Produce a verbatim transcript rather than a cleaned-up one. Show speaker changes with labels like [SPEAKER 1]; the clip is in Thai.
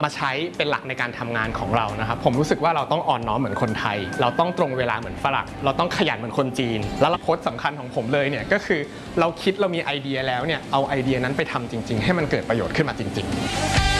[SPEAKER 1] มาใช้เป็นหลักในการทำงานของเรานะครับผมรู้สึกว่าเราต้องอ่อนน้อมเหมือนคนไทยเราต้องตรงเวลาเหมือนฝรั่งเราต้องขยันเหมือนคนจีนแล้วโค้ดสำคัญของผมเลยเนี่ยก็คือเราคิดเรามีไอเดียแล้วเนี่ยเอาไอเดียนั้นไปทำจริงๆให้มันเกิดประโยชน์ขึ้นมาจริงๆ